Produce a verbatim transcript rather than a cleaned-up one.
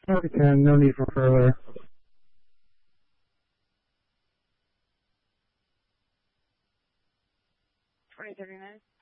Okay, ten, no need for further. twenty, thirty minutes.